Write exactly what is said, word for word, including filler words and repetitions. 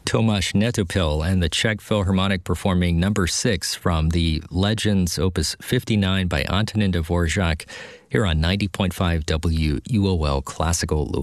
Tomasz Netopil and the Czech Philharmonic performing number six from the Legends Opus fifty-nine by Antonin Dvorak here on ninety point five W U O L Classical Louisville.